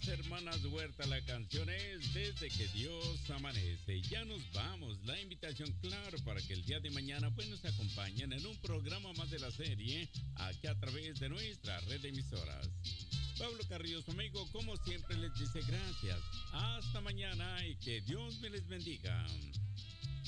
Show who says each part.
Speaker 1: las hermanas Huerta. La canción es Desde que Dios amanece. Ya nos vamos. La invitación, claro, para que el día de mañana pues nos acompañen en un programa más de la serie, aquí a través de nuestra red de emisoras. Pablo Carrillo, su amigo, como siempre les dice gracias. Hasta mañana y que Dios me les bendiga.